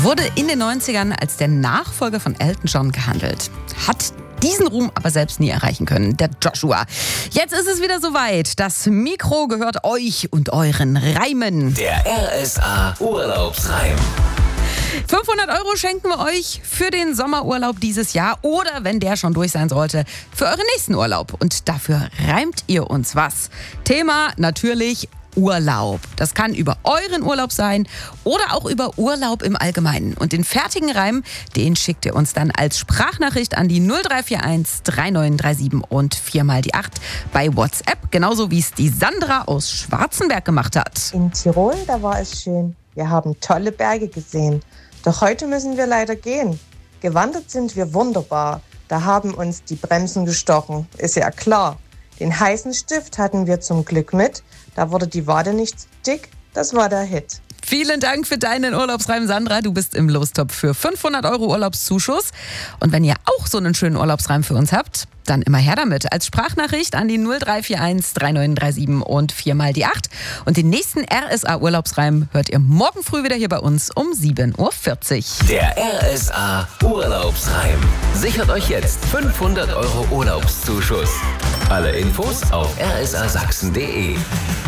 wurde in den 90ern als der Nachfolger von Elton John gehandelt. Hat diesen Ruhm aber selbst nie erreichen können, der Joshua. Jetzt ist es wieder soweit. Das Mikro gehört euch und euren Reimen. Der RSA Urlaubsreim. 500 € schenken wir euch für den Sommerurlaub dieses Jahr oder, wenn der schon durch sein sollte, für euren nächsten Urlaub. Und dafür reimt ihr uns was. Thema natürlich Urlaub. Das kann über euren Urlaub sein oder auch über Urlaub im Allgemeinen. Und den fertigen Reim, den schickt ihr uns dann als Sprachnachricht an die 0341 3937 und 4 mal die 8 bei WhatsApp. Genauso wie es die Sandra aus Schwarzenberg gemacht hat. In Tirol, da war es schön. Wir haben tolle Berge gesehen. Doch heute müssen wir leider gehen. Gewandert sind wir wunderbar. Da haben uns die Bremsen gestochen. Ist ja klar. Den heißen Stift hatten wir zum Glück mit. Da wurde die Wade nicht dick. Das war der Hit. Vielen Dank für deinen Urlaubsreim, Sandra. Du bist im Lostopf für 500 € Urlaubszuschuss. Und wenn ihr auch so einen schönen Urlaubsreim für uns habt, dann immer her damit. Als Sprachnachricht an die 0341 3937 und 4 mal die 8. Und den nächsten RSA-Urlaubsreim hört ihr morgen früh wieder hier bei uns um 7:40 Uhr. Der RSA Urlaubsreim. Sichert euch jetzt 500 € Urlaubszuschuss. Alle Infos auf rsasachsen.de.